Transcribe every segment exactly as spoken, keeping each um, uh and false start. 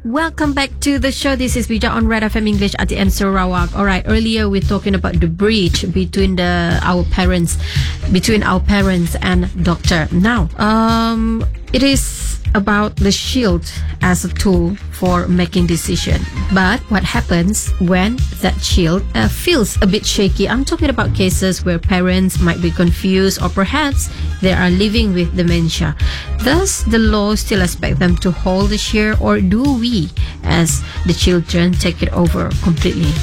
Welcome back to the show. This is Bija on Red F M English at the M Sarawak. All right, earlier we're talking about the breach between the our parents, between our parents and doctor. Now, um, it is about the shield as a tool for making decision. But what happens when that shield uh, feels a bit shaky? I'm talking about cases where parents might be confused or perhaps they are living with dementia. Does the law still expect them to hold the shield, or do we, as the children, take it over completely?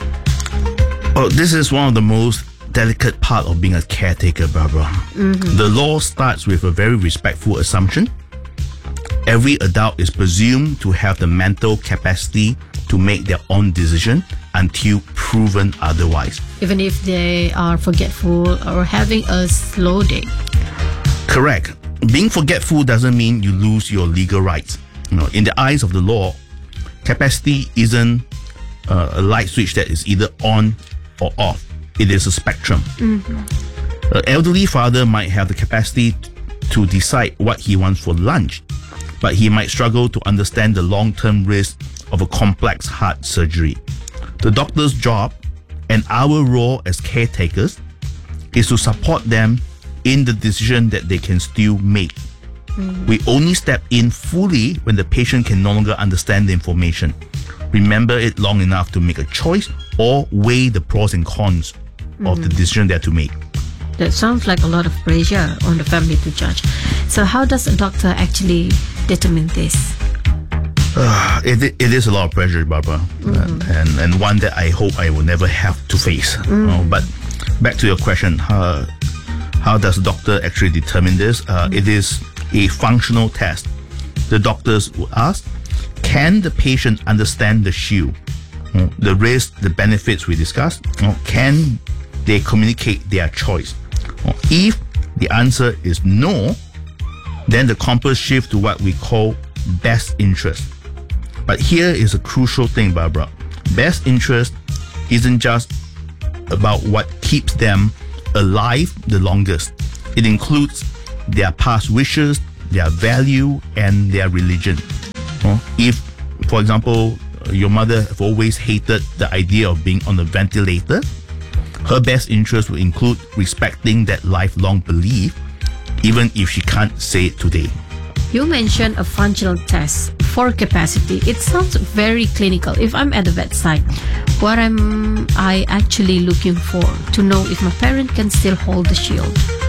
Oh, this is one of the most delicate part of being a caretaker, Barbara. Mm-hmm. The law starts with a very respectful assumption. Every adult is presumed to have the mental capacity to make their own decision until proven otherwise. Even if they are forgetful or having a slow day. Correct. Being forgetful doesn't mean you lose your legal rights. You know, in the eyes of the law, capacity isn't uh, a light switch that is either on or off. It is a spectrum. Mm-hmm. An elderly father might have the capacity to decide what he wants for lunch, but he might struggle to understand the long-term risk of a complex heart surgery. The doctor's job and our role as caretakers is to support them in the decision that they can still make. Mm-hmm. We only step in fully when the patient can no longer understand the information, remember it long enough to make a choice, or weigh the pros and cons mm-hmm. of the decision they're to make. That sounds like a lot of pressure on the family to judge. So how does a doctor actually determine this? Uh, it, it is a lot of pressure, Barbara, mm-hmm. and, and and one that I hope I will never have to face. Mm-hmm. Uh, but back to your question, uh, how does the doctor actually determine this? Uh, mm-hmm. It is a functional test. The doctors will ask, can the patient understand the shield? Uh, the risk, the benefits we discussed? Uh, can they communicate their choice? Uh, if the answer is no, then the compass shifts to what we call best interest. But here is a crucial thing, Barbara. Best interest isn't just about what keeps them alive the longest. It includes their past wishes, their value, and their religion. Uh, if, for example, your mother have always hated the idea of being on a ventilator, her best interest will include respecting that lifelong belief, even if she can't say it today. You mentioned a functional test for capacity. It sounds very clinical. If I'm at the bedside, what am I actually looking for to know if my parent can still hold the shield?